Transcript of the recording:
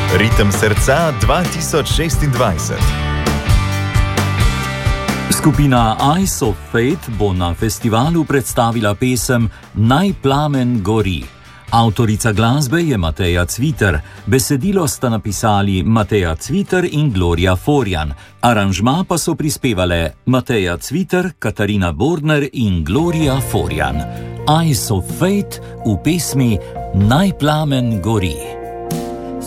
Ritem srca 2026. Skupina Eyes of Fate bo na festivalu predstavila pesem Naj plamen gori. Avtorica glasbe je Mateja Cviter, besedilo sta napisali Mateja Cviter in Gloria Forjan, aranžma pa so prispevale Mateja Cviter, Katarina Bordner in Gloria Forjan. Eyes of Fate v pesmi Naj plamen gori.